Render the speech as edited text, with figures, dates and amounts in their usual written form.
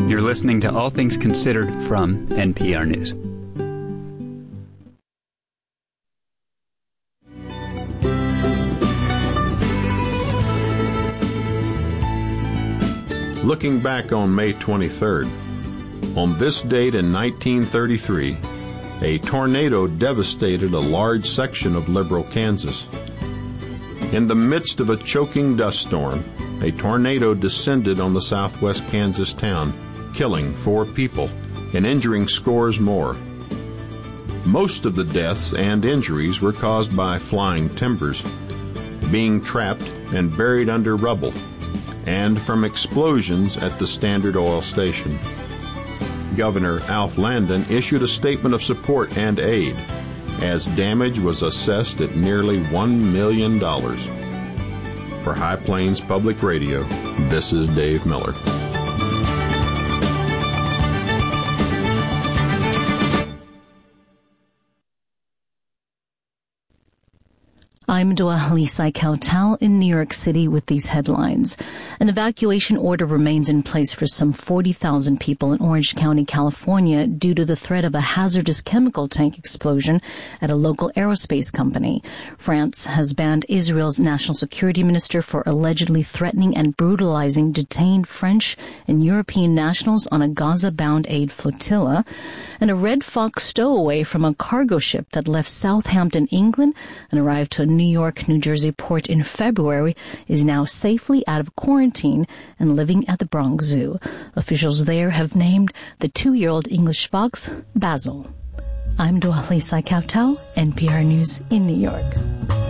You're listening to All Things Considered from NPR News. Looking back on May 23rd, on this date in 1933, a tornado devastated a large section of liberal Kansas. In the midst of a choking dust storm, a tornado descended on the southwest Kansas town, killing 4 people and injuring scores more. Most of the deaths and injuries were caused by flying timbers, being trapped and buried under rubble, and from explosions at the Standard Oil station. Governor Alf Landon issued a statement of support and aid, as damage was assessed at nearly $1 million. For High Plains Public Radio, this is Dave Miller. I'm Dua-Halisai Kautal in New York City with these headlines. An evacuation order remains in place for some 40,000 people in Orange County, California, due to the threat of a hazardous chemical tank explosion at a local aerospace company. France has banned Israel's national security minister for allegedly threatening and brutalizing detained French and European nationals on a Gaza-bound aid flotilla. And a Red Fox stowaway from a cargo ship that left Southampton, England, and arrived to a New York, New Jersey port in February is now safely out of quarantine and living at the Bronx Zoo. Officials there have named the 2-year-old English fox Basil. I'm Dua-Halisai Kautal, NPR News in New York.